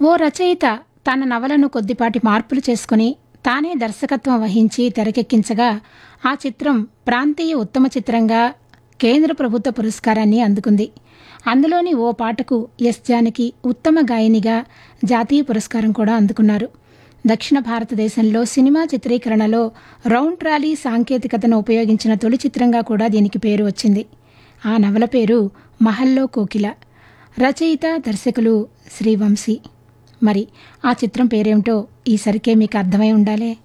ఓ రచయిత తన నవలను కొద్దిపాటి మార్పులు చేసుకుని తానే దర్శకత్వం వహించి తెరకెక్కించగా ఆ చిత్రం ప్రాంతీయ ఉత్తమ చిత్రంగా కేంద్ర ప్రభుత్వ పురస్కారాన్ని అందుకుంది. అందులోని ఓ పాటకు ఎస్ జానకి ఉత్తమ గాయనిగా జాతీయ పురస్కారం కూడా అందుకున్నారు. దక్షిణ భారతదేశంలో సినిమా చిత్రీకరణలో రౌండ్ ట్రాలీ సాంకేతికతను ఉపయోగించిన తొలి చిత్రంగా కూడా దీనికి పేరు వచ్చింది. ఆ నవల పేరు మహల్లో కోకిల. రచయిత దర్శకులు శ్రీవంశీ. మరి ఆ చిత్రం పేరేమిటో ఈసరికే మీకు అర్థమై ఉండాలే.